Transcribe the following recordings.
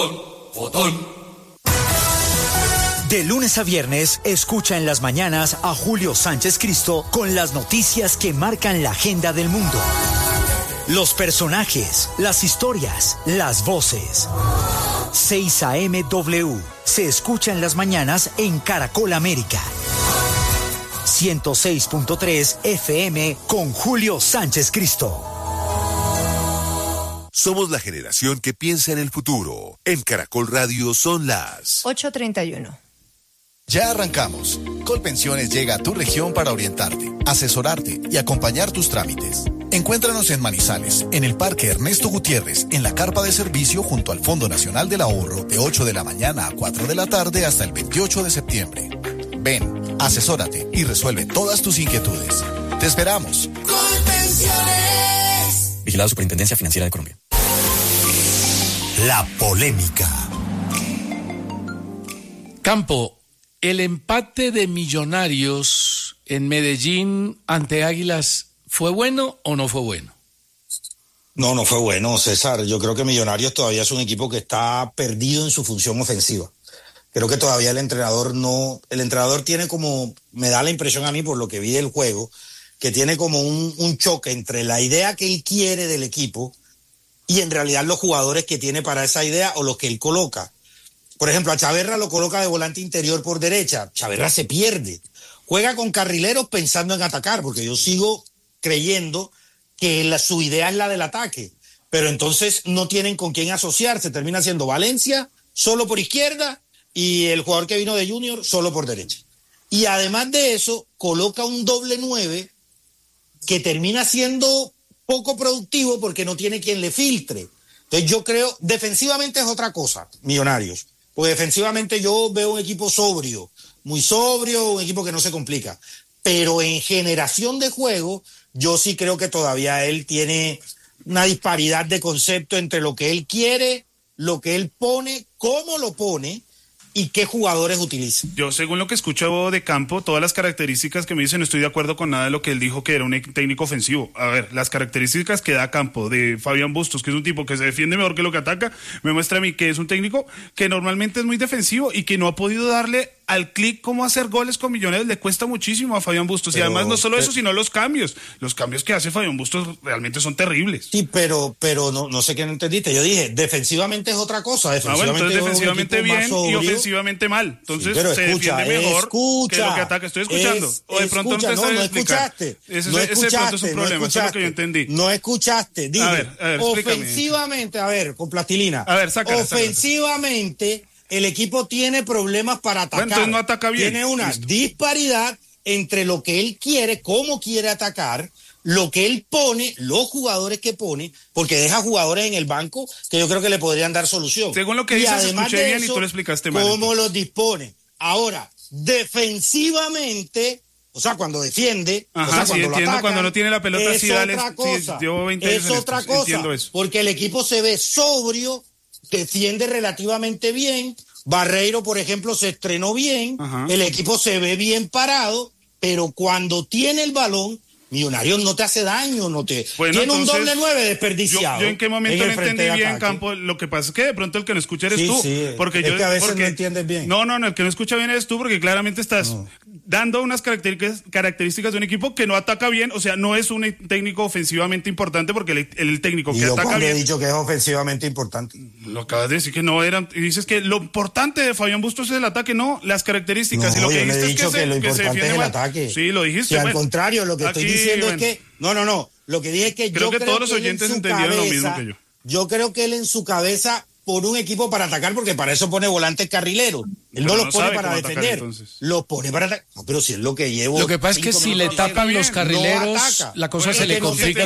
De lunes a viernes, escucha en las mañanas a Julio Sánchez Cristo con las noticias que marcan la agenda del mundo. Los personajes, las historias, las voces. 6 AM W se escucha en las mañanas en Caracol América. 106.3 FM con Julio Sánchez Cristo. Somos la generación que piensa en el futuro. En Caracol Radio son las 8:31. Ya arrancamos. Colpensiones llega a tu región para orientarte, asesorarte y acompañar tus trámites. Encuéntranos en Manizales, en el Parque Ernesto Gutiérrez, en la carpa de servicio junto al Fondo Nacional del Ahorro, de 8 de la mañana a 4 de la tarde hasta el 28 de septiembre. Ven, asesórate y resuelve todas tus inquietudes. ¡Te esperamos! Colpensiones. Vigilado Superintendencia Financiera de Colombia. La polémica. Campo, el empate de Millonarios en Medellín ante Águilas, ¿fue bueno o no fue bueno? No fue bueno, César. Yo creo que Millonarios todavía es un equipo que está perdido en su función ofensiva. Creo que todavía el entrenador tiene como, me da la impresión a mí por lo que vi del juego, que tiene como un choque entre la idea que él quiere del equipo y en realidad los jugadores que tiene para esa idea o los que él coloca. Por ejemplo, a Chaverra lo coloca de volante interior por derecha. Chaverra se pierde. Juega con carrileros pensando en atacar, porque yo sigo creyendo que su idea es la del ataque. Pero entonces no tienen con quién asociarse. Termina siendo Valencia solo por izquierda y el jugador que vino de Junior solo por derecha. Y además de eso, coloca un doble 9 que termina siendo poco productivo porque no tiene quien le filtre. Entonces yo creo, defensivamente es otra cosa, Millonarios. Porque defensivamente yo veo un equipo sobrio, muy sobrio, un equipo que no se complica. Pero en generación de juego, yo sí creo que todavía él tiene una disparidad de concepto entre lo que él quiere, lo que él pone, cómo lo pone y qué jugadores utiliza. Yo, según lo que escucho de Campo, todas las características que me dicen, no estoy de acuerdo con nada de lo que él dijo que era un técnico ofensivo. A ver, las características que da Campo de Fabián Bustos, que es un tipo que se defiende mejor que lo que ataca, me muestra a mí que es un técnico que normalmente es muy defensivo y que no ha podido darle al clic cómo hacer goles con Millonarios. Le cuesta muchísimo a Fabián Bustos. Y además no solo eso, sino los cambios. Los cambios que hace Fabián Bustos realmente son terribles. Sí, pero no sé qué no entendiste. Yo dije, defensivamente es otra cosa. Defensivamente, entonces defensivamente bien y ofensivamente mal. Entonces sí, se defiende mejor que lo que ataca. Estoy escuchando. O de pronto no escuchaste. Ese de pronto es un problema. Eso es lo que yo entendí. No escuchaste. Dije, a ver, ofensivamente, con plastilina. A ver, sácala. Ofensivamente, el equipo tiene problemas para atacar. Bueno, entonces no ataca bien. Tiene una disparidad entre lo que él quiere, cómo quiere atacar, lo que él pone, los jugadores que pone, porque deja jugadores en el banco que yo creo que le podrían dar solución. Según lo que dices, escuché bien y tú lo explicaste mal. ¿Cómo los dispone? Ahora, defensivamente, o sea, cuando defiende, cuando lo atacan, cuando no tiene la pelota, es otra cosa. Es otra cosa, porque el equipo se ve sobrio, defiende relativamente bien. Barreiro, por ejemplo, se estrenó bien. El equipo se ve bien parado, pero cuando tiene el balón, Millonarios no te hace daño, tiene un doble 9 desperdiciado. Yo en qué momento no entendí bien, Campo. Lo que pasa es que de pronto el que no escucha eres tú. Porque es que a veces no entiendes bien. No, el que no escucha bien eres tú, porque claramente estás dando unas características de un equipo que no ataca bien. O sea, no es un técnico ofensivamente importante, porque el técnico que ataca bien. Yo he dicho que es ofensivamente importante. Lo acabas de decir que no eran. Y dices que lo importante de Fabián Bustos es el ataque, no las características. No, y lo que yo no he dicho que lo importante es el ataque. Sí, lo dijiste. Si al contrario, lo que estoy diciendo es que lo que dije es que creo que todos los oyentes entendieron lo mismo que yo. Yo creo que él en su cabeza pone un equipo para atacar, porque para eso pone volantes carrileros. Él no los pone para defender, los pone para atacar. No, pero si es lo que llevo. Lo que pasa es que si le tapan los carrileros, la cosa se le complica.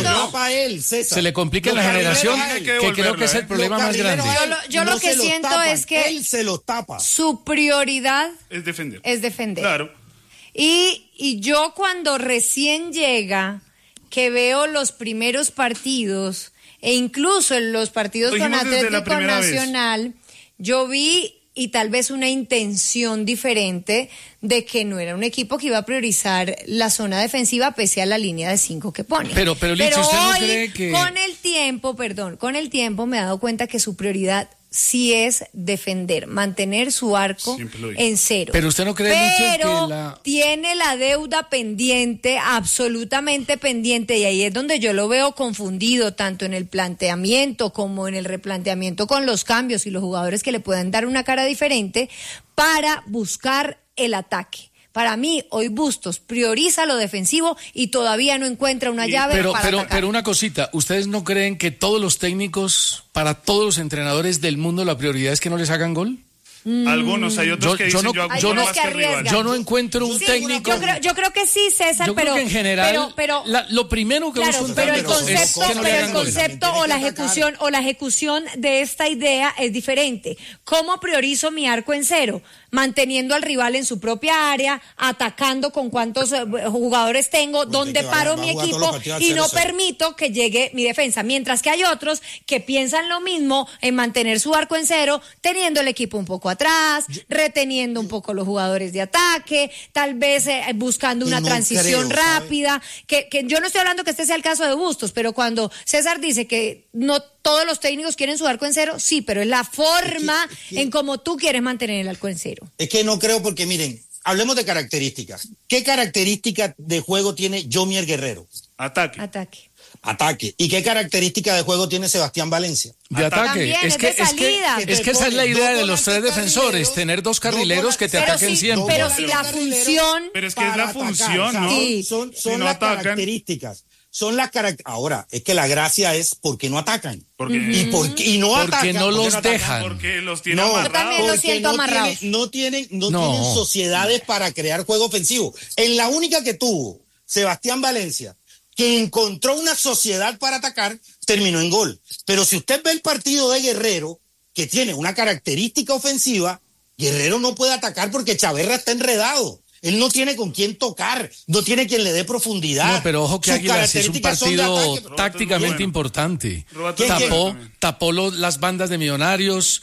Se le complica en la generación, que creo que es el problema más grande. Yo lo que siento es que él se los tapa. Su prioridad es defender. Claro. Y yo cuando recién llega, que veo los primeros partidos, e incluso en los partidos con Atlético Nacional, yo vi y tal vez una intención diferente de que no era un equipo que iba a priorizar la zona defensiva pese a la línea de 5 que pone. Pero Licha, ¿usted no cree que...? Con el tiempo me he dado cuenta que su prioridad sí es defender, mantener su arco en cero. Pero usted no cree, Michel, que tiene la deuda pendiente, absolutamente pendiente, y ahí es donde yo lo veo confundido, tanto en el planteamiento como en el replanteamiento con los cambios y los jugadores que le puedan dar una cara diferente para buscar el ataque. Para mí, hoy Bustos prioriza lo defensivo y todavía no encuentra una llave para atacar. Pero una cosita, ¿ustedes no creen que todos los técnicos, para todos los entrenadores del mundo, la prioridad es que no les hagan gol? Algunos, hay otros que dicen yo más que rival. Yo no encuentro un técnico. Yo creo que sí, César, yo creo que en general lo primero que busca un técnico es que no le hagan gol. El concepto o la ejecución de esta idea es diferente. ¿Cómo priorizo mi arco en cero? Manteniendo al rival en su propia área, atacando con cuántos jugadores tengo, dónde paro mi equipo y no permito que llegue mi defensa. Mientras que hay otros que piensan lo mismo en mantener su arco en cero, teniendo el equipo un poco atrás, reteniendo un poco los jugadores de ataque, tal vez buscando una transición rápida, que yo no estoy hablando que este sea el caso de Bustos, pero cuando César dice que no todos los técnicos quieren su arco en cero, sí, pero es la forma en cómo tú quieres mantener el arco en cero. Es que no creo porque, miren, hablemos de características. ¿Qué característica de juego tiene Yomier Guerrero? Ataque. ¿Y qué característica de juego tiene Sebastián Valencia? De ataque. Es que esa es la idea de los tres defensores, tener dos carrileros que te ataquen siempre. Pero si la función... Pero es que es la función, ¿no? Sí, son las características. Ahora, es que la gracia es ¿por qué no atacan? Porque no los dejan. Porque los tienen amarrados. Yo también los siento amarrados. No tienen sociedades para crear juego ofensivo. En la única que tuvo Sebastián Valencia, que encontró una sociedad para atacar, terminó en gol. Pero si usted ve el partido de Guerrero, que tiene una característica ofensiva, Guerrero no puede atacar porque Chaverra está enredado. Él no tiene con quién tocar, no tiene quien le dé profundidad. No, pero ojo que Águilas es un partido tácticamente importante. Tapó las bandas de Millonarios,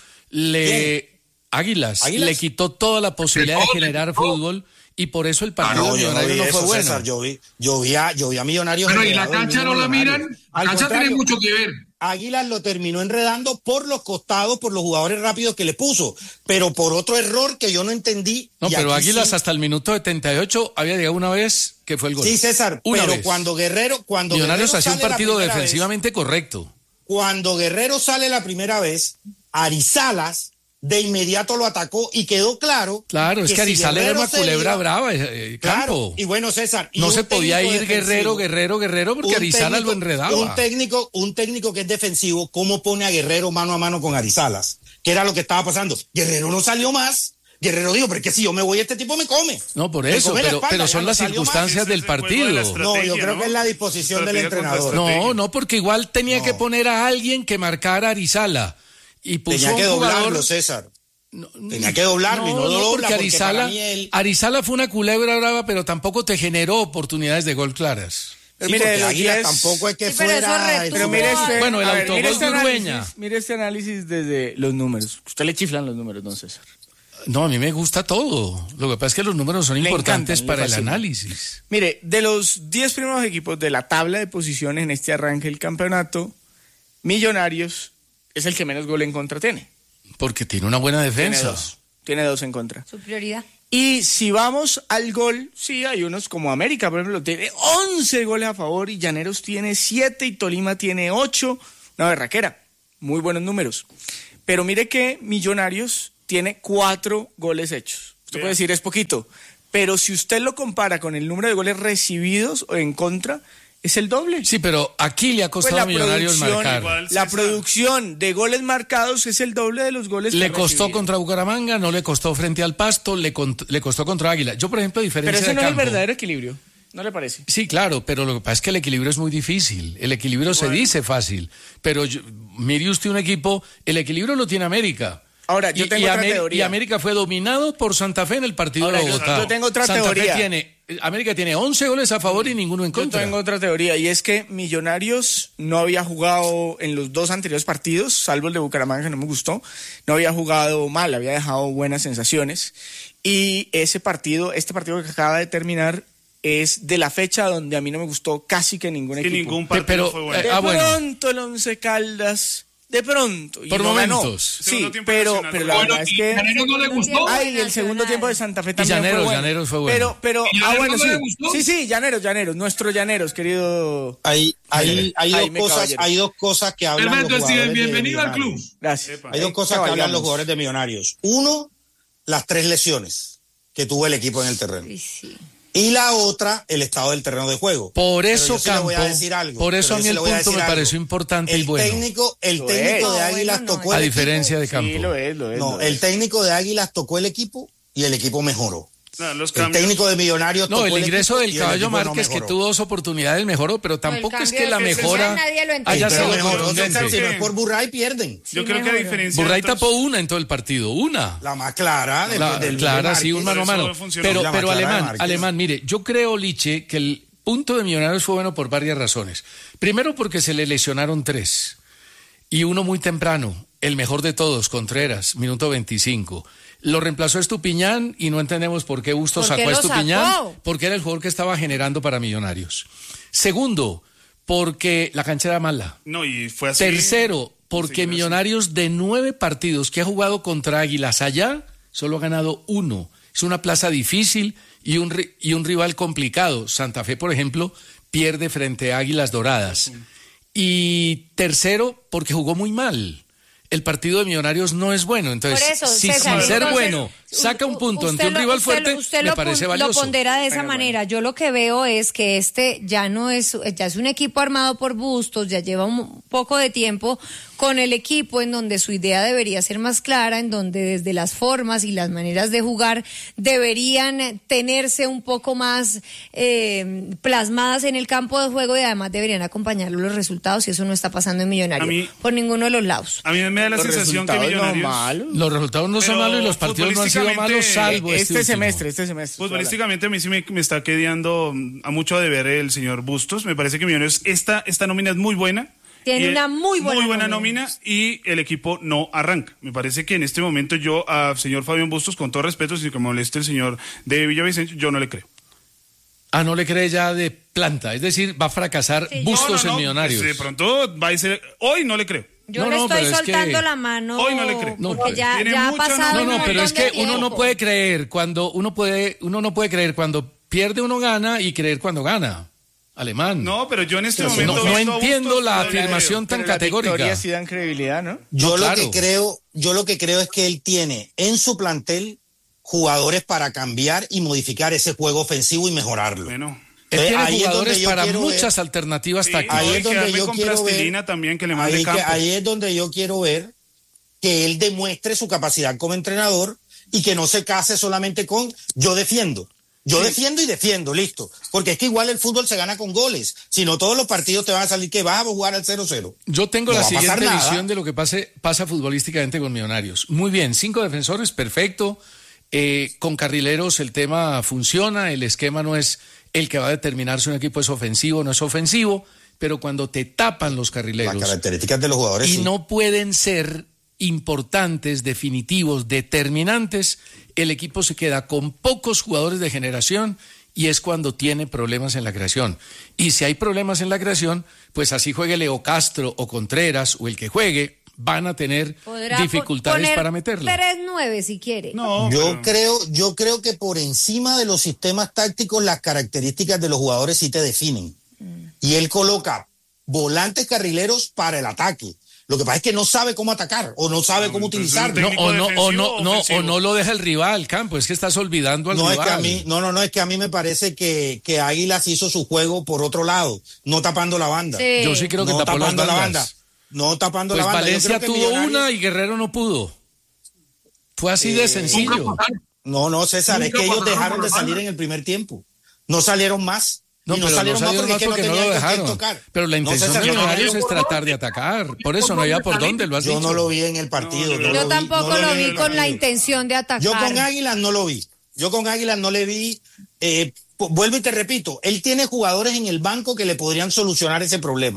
Águilas le quitó toda la posibilidad de generar fútbol y por eso el partido de Millonarios no fue bueno. César, yo vi a Millonarios. Pero ¿y la cancha no la miran? La cancha tiene mucho que ver. Águilas lo terminó enredando por los costados, por los jugadores rápidos que le puso, pero por otro error que yo no entendí. No, pero Águilas hasta el minuto 78 había llegado una vez que fue el gol. Sí, César, pero cuando Millonarios hacía un partido defensivamente correcto. Cuando Guerrero sale la primera vez, Arizalas de inmediato lo atacó y quedó claro. Claro, es que Arizala era una culebra brava, Campo. Claro, y bueno, César. No se podía ir Guerrero, porque Arizala lo enredaba. Un técnico que es defensivo, ¿cómo pone a Guerrero mano a mano con Arizalas? ¿Qué era lo que estaba pasando? Guerrero no salió más. Guerrero dijo, pero es que si yo me voy, este tipo me come. No, por eso, pero son las circunstancias del partido. No, yo creo que es la disposición del entrenador. No, porque igual tenía que poner a alguien que marcara a Arizala. Y tenía que doblarlo, César. Tenía que doblarlo y no dobla porque Arizala fue una culebra brava, pero tampoco te generó oportunidades de gol claras. Pero mire, Águila tampoco es que fuera. Pero mire el autogol de Urueña. Mire este análisis desde los números. Usted le chiflan los números, don César. No, a mí me gusta todo. Lo que pasa es que los números son importantes para el análisis. Mire, de los 10 primeros equipos de la tabla de posiciones en este arranque del campeonato, Millonarios es el que menos gol en contra tiene. Porque tiene una buena defensa. Tiene dos en contra. Su prioridad. Y si vamos al gol, sí, hay unos como América, por ejemplo, tiene 11 goles a favor y Llaneros tiene 7 y Tolima tiene 8. Una berraquera. Muy buenos números. Pero mire que Millonarios tiene 4 goles hechos. Usted puede decir, es poquito. Pero si usted lo compara con el número de goles recibidos o en contra, es el doble. Sí, pero aquí le ha costado a Millonarios marcar. La producción de goles marcados es el doble de los goles le costó contra Bucaramanga, no le costó frente al Pasto, le costó contra Águila. Yo, por ejemplo, a diferencia de Pero ese no es el verdadero equilibrio, ¿no le parece? Sí, claro, pero lo que pasa es que el equilibrio es muy difícil. El equilibrio se dice fácil, pero mire usted un equipo, el equilibrio lo tiene América. Ahora, yo tengo otra teoría. Y América fue dominado por Santa Fe en el partido de Bogotá. Yo tengo otra teoría. América tiene 11 goles a favor y ninguno en contra. Yo tengo otra teoría, y es que Millonarios no había jugado en los 2 anteriores partidos, salvo el de Bucaramanga, que no me gustó. No había jugado mal, había dejado buenas sensaciones. Y este partido que acaba de terminar es de la fecha donde a mí no me gustó casi que ningún equipo. Ningún partido fue bueno. Pronto el Once Caldas de pronto. Y por no momentos. Ganó. Sí, pero la verdad es que... ¿Llaneros no le gustó? Ay, el segundo tiempo de Santa Fe también fue bueno. Llaneros fue bueno. Pero bueno, sí. le gustó? Sí, Llaneros, nuestros Llaneros, querido... Hay dos cosas que hablan Perfecto, los jugadores Steven, bienvenido de al club. Gracias. Hay dos cosas que hablan los jugadores de Millonarios. Uno, las 3 lesiones que tuvo el equipo en el terreno. Sí. Y la otra, el estado del terreno de juego. Por eso, Campo, por eso a mí el punto me pareció importante y bueno. El técnico de Águilas tocó el equipo. A diferencia de Campo. Sí, lo es. El técnico de Águilas tocó el equipo y el equipo mejoró. El técnico de Millonarios tocó el ingreso del Caballo Márquez, que tuvo 2 oportunidades, mejoró, pero tampoco es que la mejora haya sido contundente. Si no es por Burray, pierden. Yo creo que a diferencia... Burray tapó una en todo el partido, una. La más clara. Clara, sí, un mano a mano. Pero Alemán, mire, yo creo, Liche, que el punto de Millonarios fue bueno por varias razones. Primero porque se le lesionaron 3 y uno muy temprano, el mejor de todos, Contreras, minuto 25. Lo reemplazó Estupiñán y no entendemos por qué Bustos sacó a Estupiñán, porque era el jugador que estaba generando para Millonarios. Segundo, porque la cancha era mala. No, y fue así. Tercero, porque Millonarios de 9 partidos que ha jugado contra Águilas allá, solo ha ganado 1. Es una plaza difícil y un rival complicado. Santa Fe, por ejemplo, pierde frente a Águilas Doradas. Y tercero, porque jugó muy mal. El partido de Millonarios no es bueno, entonces eso, si César, sin ser bueno saca un punto ante un rival fuerte, me parece valioso. Lo pondera de esa manera. Yo lo que veo es que ya es un equipo armado por Bustos, ya lleva un poco de tiempo con el equipo en donde su idea debería ser más clara, en donde desde las formas y las maneras de jugar deberían tenerse un poco más plasmadas en el campo de juego y además deberían acompañarlo los resultados, y eso no está pasando en Millonarios por ninguno de los lados. A mí me da la sensación que Millonarios... Los resultados no son malos y los partidos no han sido malos, salvo este semestre. Futbolísticamente a mí sí me está quedando a mucho de ver el señor Bustos. Me parece que Millonarios, esta nómina es muy buena. Tiene una muy buena nómina y el equipo no arranca. Me parece que en este momento yo al señor Fabián Bustos, con todo respeto, si me moleste el señor de Villavicencio, yo no le creo. Ah, no le cree ya de planta, es decir, va a fracasar Bustos en Millonarios. Pues de pronto va a ser, hoy no le creo. Yo le estoy soltando la mano. Hoy no le creo. Porque ya ha pasado. No, pero es que uno no puede creer cuando cuando pierde uno gana y creer cuando gana. Alemán. No, pero yo en este momento no entiendo la afirmación tan categórica. Victorias sí dan credibilidad, ¿no? Yo lo que creo es que él tiene en su plantel jugadores para cambiar y modificar ese juego ofensivo y mejorarlo. Bueno. Él tiene jugadores para muchas alternativas tácticas. Ahí es donde yo quiero ver también que le mande campo. Ahí es donde yo quiero ver que él demuestre su capacidad como entrenador y que no se case solamente con yo defiendo. Defiendo y defiendo, listo. Porque es que igual el fútbol se gana con goles. Si no, todos los partidos te van a salir que vas a jugar al 0-0. Yo tengo la siguiente visión de lo que pasa futbolísticamente con Millonarios. Muy bien, 5 defensores, perfecto. Con carrileros el tema funciona, el esquema no es el que va a determinar si un equipo es ofensivo o no es ofensivo, pero cuando te tapan los carrileros... Las características de los jugadores, y sí. no pueden ser importantes, definitivos, determinantes, el equipo se queda con pocos jugadores de generación y es cuando tiene problemas en la creación. Y si hay problemas en la creación, pues así juegue Leo Castro o Contreras o el que juegue, van a tener dificultades para meterla. 3-9 si quiere. No, yo creo que por encima de los sistemas tácticos las características de los jugadores sí te definen. Y él coloca volantes carrileros para el ataque. Lo que pasa es que no sabe cómo atacar o no sabe cómo utilizarlo. O no lo deja el rival, Campo, es que estás olvidando al rival. Es que a mí me parece que Águilas hizo su juego por otro lado, no tapando la banda. Sí. Yo sí creo que tapó las bandas. No tapando la banda. Valencia tuvo una y Guerrero no pudo. Fue así de sencillo. No, César, es que ellos dejaron de salir en el primer tiempo. No salieron más. No salieron más porque no lo dejaron. Pero la intención de Millonarios es tratar de atacar. Por eso no había por dónde, lo has dicho. Yo no lo vi en el partido. Yo tampoco lo vi con la intención de atacar. Yo con Águilas no lo vi. No le vi. Vuelvo y te repito, él tiene jugadores en el banco que le podrían solucionar ese problema.